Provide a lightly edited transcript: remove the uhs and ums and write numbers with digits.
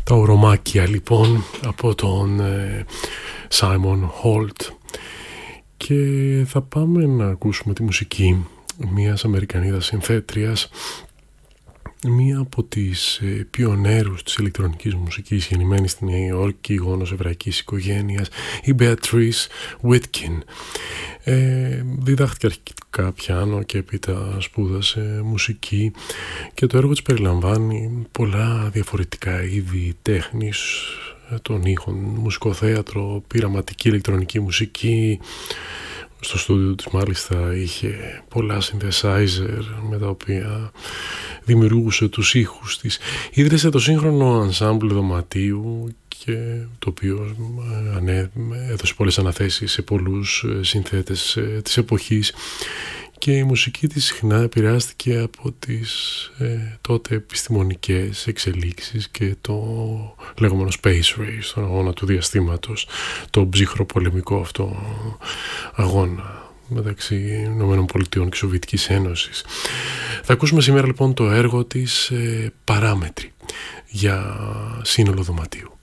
Τα ορομάκια λοιπόν από τον Simon Holt. Και θα πάμε να ακούσουμε τη μουσική μιας Αμερικανίδας συνθέτριας, μία από τις πιονέρους της ηλεκτρονικής μουσικής, γεννημένη στη Νέα Υόρκη, γόνος εβραϊκής οικογένειας, η Beatrice Witkin. Διδάχθηκε αρχικά πιάνο και έπειτα σπούδασε μουσική και το έργο της περιλαμβάνει πολλά διαφορετικά είδη τέχνης, των ήχων, μουσικό θέατρο, πειραματική ηλεκτρονική μουσική. Στο στούντιο της μάλιστα είχε πολλά synthesizer με τα οποία δημιουργούσε τους ήχους της. Ίδρυσε το σύγχρονο ενσάμπλ δωματίου, και το οποίο έδωσε πολλές αναθέσεις σε πολλούς συνθέτες της εποχής, και η μουσική της συχνά επηρεάστηκε από τις τότε επιστημονικές εξελίξεις και το λεγόμενο space race, τον αγώνα του διαστήματος, το ψυχροπολεμικό αυτό αγώνα μεταξύ ΗΠΑ και Σοβιετικής Ένωσης. Θα ακούσουμε σήμερα λοιπόν το έργο της «Παράμετροι» για σύνολο δωματίου.